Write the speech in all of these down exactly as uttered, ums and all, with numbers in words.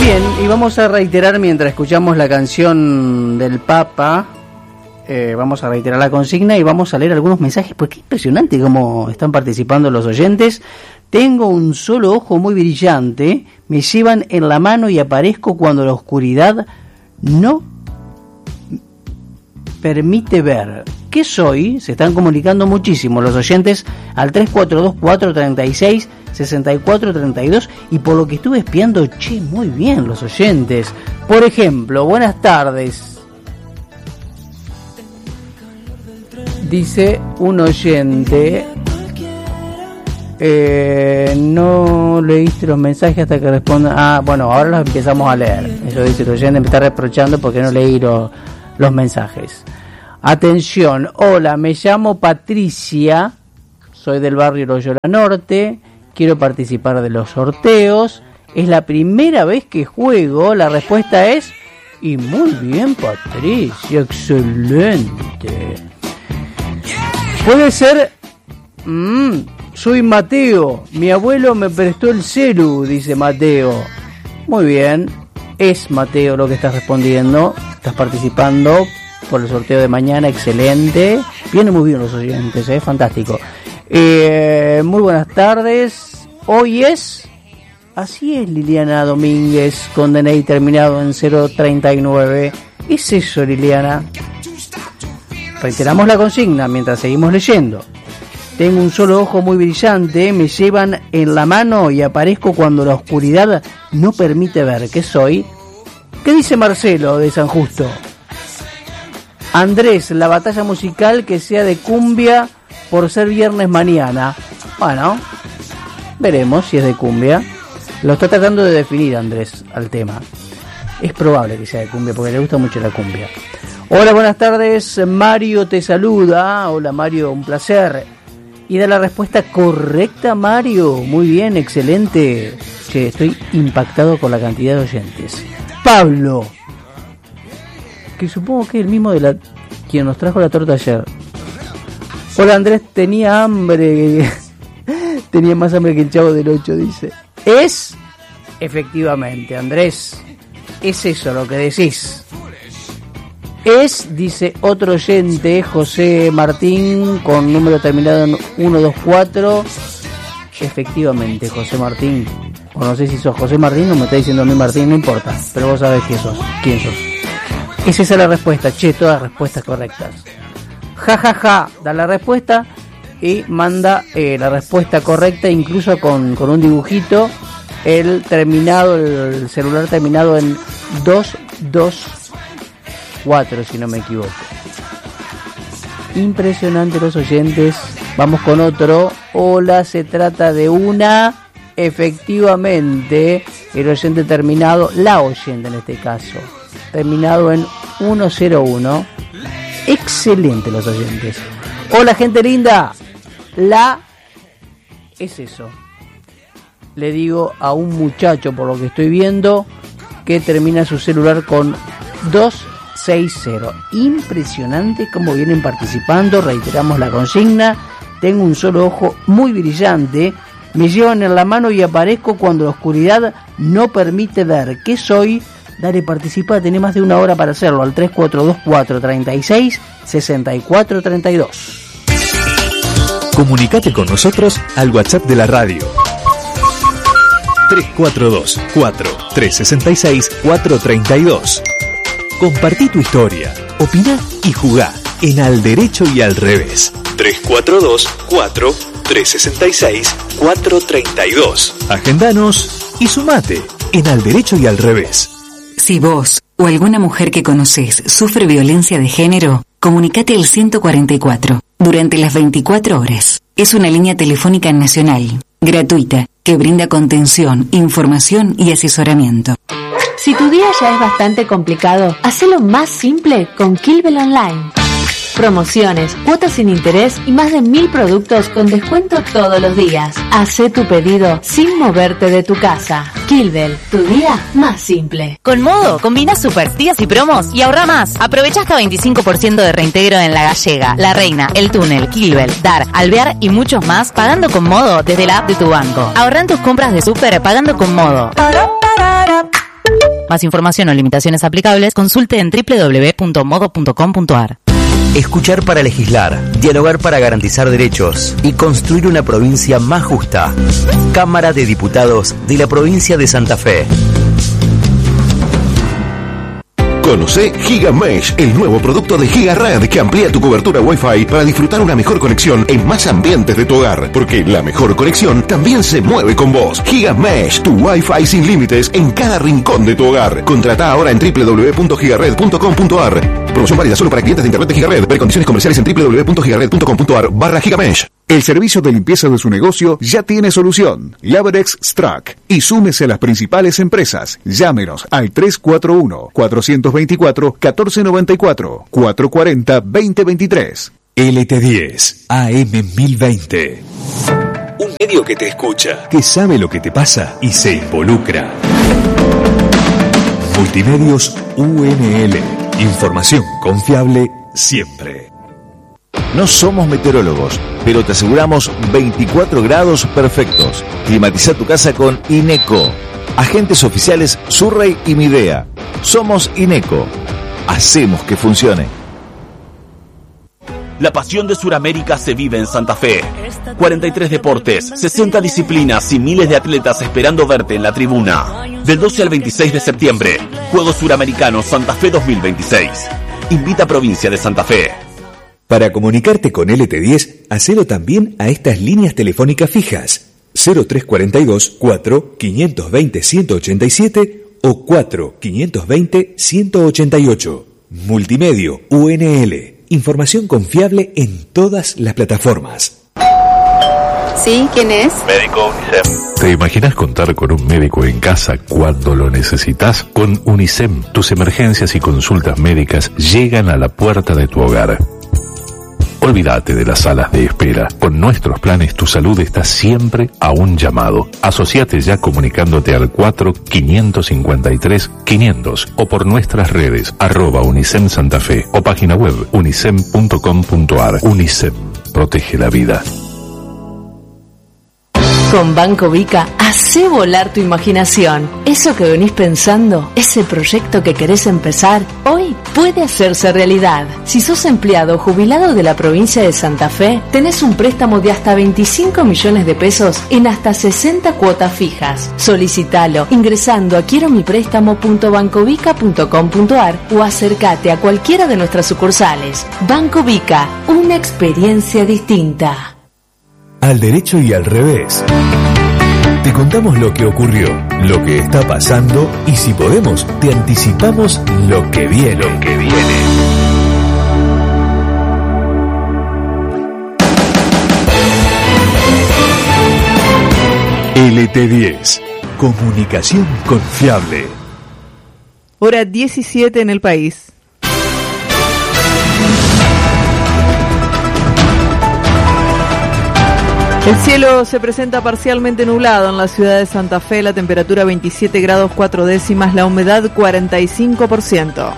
Bien, y vamos a reiterar mientras escuchamos la canción del Papa, eh, vamos a reiterar la consigna y vamos a leer algunos mensajes, porque es impresionante cómo están participando los oyentes. Tengo un solo ojo muy brillante, me llevan en la mano y aparezco cuando la oscuridad no permite ver. ¿Qué soy? Se están comunicando muchísimo los oyentes al tres cuatro dos, cuatro tres seis, seis cuatro tres dos, y por lo que estuve espiando, che, muy bien los oyentes. Por ejemplo, buenas tardes. Dice un oyente, eh, no leíste los mensajes hasta que respondan. Ah, bueno, ahora los empezamos a leer. Eso dice el oyente, me está reprochando porque no leí lo, los mensajes. Atención, hola, me llamo Patricia, soy del barrio Loyola Norte, quiero participar de los sorteos, es la primera vez que juego, la respuesta es, y muy bien Patricia, excelente. Puede ser, mmm, soy Mateo, mi abuelo me prestó el celu, dice Mateo. Muy bien, es Mateo lo que estás respondiendo, estás participando por el sorteo de mañana, excelente. Vienen muy bien los oyentes, eh, fantástico. Eh, muy buenas tardes. Hoy es, así es, Liliana Domínguez, con D N I terminado en cero treinta y nueve. Es eso, Liliana. Reiteramos la consigna mientras seguimos leyendo. Tengo un solo ojo muy brillante, me llevan en la mano y aparezco cuando la oscuridad no permite ver. ¿Qué soy? ¿Qué dice Marcelo de San Justo? Andrés, la batalla musical que sea de cumbia por ser viernes mañana. Bueno, veremos si es de cumbia. Lo está tratando de definir Andrés al tema. Es probable que sea de cumbia porque le gusta mucho la cumbia. Hola, buenas tardes, Mario te saluda. Hola Mario, un placer. Y da la respuesta correcta, Mario. Muy bien, excelente. Che, estoy impactado con la cantidad de oyentes. Pablo, que supongo que es el mismo de la quien nos trajo la torta ayer. Hola Andrés, tenía hambre. Tenía más hambre que el Chavo del ocho, dice. Es, efectivamente, Andrés, es eso lo que decís. Es, dice otro oyente, José Martín, con número terminado en ciento veinticuatro. Efectivamente, José Martín. O no sé si sos José Martín o me está diciendo a mí Martín, no importa. Pero vos sabés quién sos. ¿Quién sos? Es esa la respuesta, che, todas respuestas correctas. Ja, ja, ja, da la respuesta y manda eh, la respuesta correcta, incluso con, con un dibujito, el terminado, el celular terminado en dos dos cuatro, si no me equivoco. Impresionante los oyentes. Vamos con otro. Hola, se trata de una... Efectivamente, el oyente terminado, la oyente en este caso, terminado en ciento uno. Excelente los oyentes. Hola gente linda. La es eso. Le digo a un muchacho, por lo que estoy viendo, que termina su celular con doscientos sesenta. Impresionante cómo vienen participando. Reiteramos la consigna. Tengo un solo ojo muy brillante. Me llevan en la mano y aparezco cuando la oscuridad no permite ver. ¿Qué soy? Dale, participa, tenés más de una hora para hacerlo al tres cuatro dos, cuatro tres seis, seis cuatro tres dos. Comunicate con nosotros al WhatsApp de la radio. tres cuatro dos, cuatro tres seis, cuatro tres dos. Compartí tu historia, opina y jugá en Al Derecho y Al Revés. tres cuatro dos, cuatro tres seis, cuatro tres dos. Agendanos y sumate en Al Derecho y Al Revés. Si vos o alguna mujer que conocés sufre violencia de género, comunicate al ciento cuarenta y cuatro durante las veinticuatro horas. Es una línea telefónica nacional, gratuita, que brinda contención, información y asesoramiento. Si tu día ya es bastante complicado, hacelo más simple con Kilvel Online. Promociones, cuotas sin interés y más de mil productos con descuento todos los días. Hacé tu pedido sin moverte de tu casa. Kilvel, tu día más simple. Con Modo, combina super días y promos y ahorra más. Aprovecha hasta veinticinco por ciento de reintegro en La Gallega, La Reina, El Túnel, Kilvel, Dar, Alvear y muchos más pagando con Modo desde la app de tu banco. Ahorra en tus compras de super pagando con Modo. Más información o limitaciones aplicables, consulte en doble u doble u doble u punto modo punto com punto a r. Escuchar para legislar, dialogar para garantizar derechos y construir una provincia más justa. Cámara de Diputados de la provincia de Santa Fe. Conoce GigaMesh, el nuevo producto de GigaRed que amplía tu cobertura Wi-Fi para disfrutar una mejor conexión en más ambientes de tu hogar, porque la mejor conexión también se mueve con vos. GigaMesh, tu Wi-Fi sin límites en cada rincón de tu hogar. Contrata ahora en doble u doble u doble u punto gigared punto com punto a r. Promoción válida solo para clientes de internet de GigaRed. Ver condiciones comerciales en doble u doble u doble u punto gigared punto com punto a r barra GigaMesh. El servicio de limpieza de su negocio ya tiene solución. Laverex Strack. Y súmese a las principales empresas. Llámenos al tres cuatro uno, cuatro dos cuatro, uno cuatro nueve cuatro, cuatro cuatro cero, dos cero dos tres. L T diez A M mil veinte. Un medio que te escucha, que sabe lo que te pasa y se involucra. Multimedios U N L. Información confiable siempre. No somos meteorólogos, pero te aseguramos veinticuatro grados perfectos. Climatiza tu casa con INECO. Agentes oficiales Surrey y Midea. Somos INECO. Hacemos que funcione. La pasión de Sudamérica se vive en Santa Fe. cuarenta y tres deportes, sesenta disciplinas y miles de atletas esperando verte en la tribuna. Del doce al veintiséis de septiembre, Juegos Suramericanos Santa Fe dos mil veintiséis. Invita a Provincia de Santa Fe. Para comunicarte con L T diez, hacelo también a estas líneas telefónicas fijas cero tres cuatro dos, cuatro, cinco dos cero, uno ocho siete o cuatro, cinco dos cero, uno ocho ocho. Multimedio U N L. Información confiable en todas las plataformas. ¿Sí? ¿Quién es? Médico UNICEM. ¿Te imaginas contar con un médico en casa cuando lo necesitas? Con UNICEM, tus emergencias y consultas médicas llegan a la puerta de tu hogar. Olvídate de las salas de espera. Con nuestros planes tu salud está siempre a un llamado. Asociate ya comunicándote al cuatro, cinco cinco tres, quinientos o por nuestras redes arroba Unicem Santa Fe o página web unicem punto com punto a r. Unicem, protege la vida. Con Banco Vica, hacé volar tu imaginación. Eso que venís pensando, ese proyecto que querés empezar, hoy puede hacerse realidad. Si sos empleado o jubilado de la provincia de Santa Fe, tenés un préstamo de hasta veinticinco millones de pesos en hasta sesenta cuotas fijas. Solicitalo ingresando a quiero mi préstamo punto bancovica punto com punto a r o acércate a cualquiera de nuestras sucursales. Banco Vica, una experiencia distinta. Al derecho y al revés. Te contamos lo que ocurrió, lo que está pasando y si podemos, te anticipamos lo que viene. Lo que viene. L T diez. Comunicación confiable. Hora diecisiete en el país. El cielo se presenta parcialmente nublado en la ciudad de Santa Fe, la temperatura veintisiete grados cuatro décimas, la humedad cuarenta y cinco por ciento.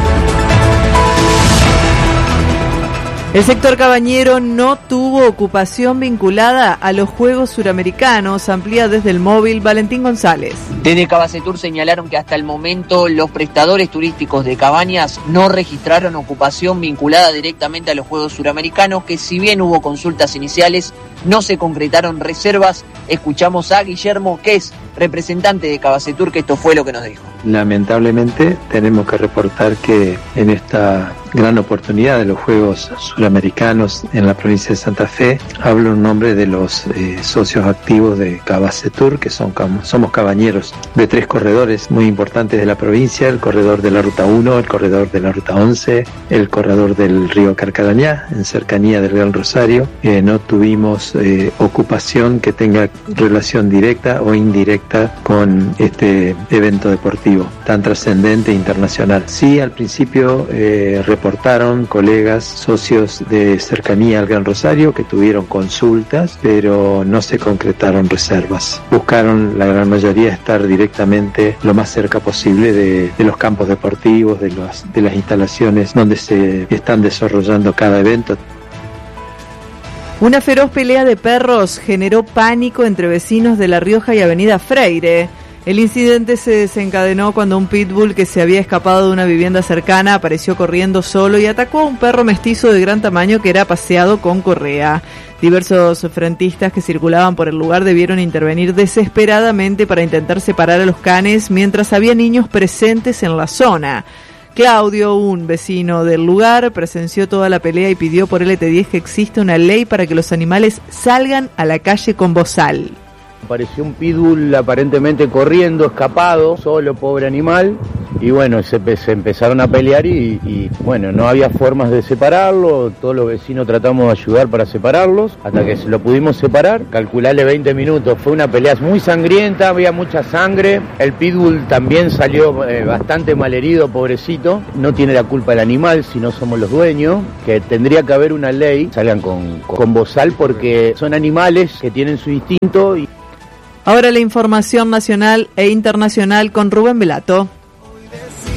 El sector cabañero no tuvo ocupación vinculada a los Juegos Suramericanos, amplía desde el móvil Valentín González. Desde Cabacetur señalaron que hasta el momento los prestadores turísticos de cabañas no registraron ocupación vinculada directamente a los Juegos Suramericanos, que si bien hubo consultas iniciales, no se concretaron reservas. Escuchamos a Guillermo, que es representante de Cabacetur, que esto fue lo que nos dijo. Lamentablemente tenemos que reportar que en esta gran oportunidad de los Juegos Suramericanos en la provincia de Santa Fe, hablo en nombre de los eh, socios activos de Cabacetur, que son somos cabañeros de tres corredores muy importantes de la provincia: el corredor de la Ruta uno, el corredor de la Ruta once, el corredor del río Carcarañá, en cercanía del Gran Rosario. Eh, no tuvimos eh, ocupación que tenga relación directa o indirecta con este evento deportivo tan trascendente e internacional. Sí, al principio eh, reportaron colegas, socios de cercanía al Gran Rosario, que tuvieron consultas, pero no se concretaron reservas. Buscaron la gran mayoría estar directamente lo más cerca posible de, de los campos deportivos, de, los, de las instalaciones donde se están desarrollando cada evento. Una feroz pelea de perros generó pánico entre vecinos de La Rioja y Avenida Freire. El incidente se desencadenó cuando un pitbull que se había escapado de una vivienda cercana apareció corriendo solo y atacó a un perro mestizo de gran tamaño que era paseado con correa. Diversos frentistas que circulaban por el lugar debieron intervenir desesperadamente para intentar separar a los canes mientras había niños presentes en la zona. Claudio, un vecino del lugar, presenció toda la pelea y pidió por L T diez que exista una ley para que los animales salgan a la calle con bozal. Apareció un pitbull aparentemente corriendo, escapado, solo, pobre animal, y bueno, se, se empezaron a pelear y, y bueno, no había formas de separarlo, todos los vecinos tratamos de ayudar para separarlos, hasta que se lo pudimos separar, calcularle veinte minutos, fue una pelea muy sangrienta, había mucha sangre, el pitbull también salió eh, bastante malherido, pobrecito, no tiene la culpa el animal, si no somos los dueños, que tendría que haber una ley, salgan con, con bozal porque son animales que tienen su instinto y... Ahora la información nacional e internacional con Rubén Velato.